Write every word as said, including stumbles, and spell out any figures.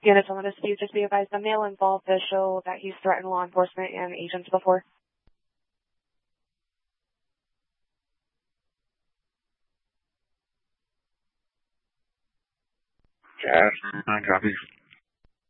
Unit someone dispute, just be advised the male involved does show that he's threatened law enforcement and agents before. Yes, I copy.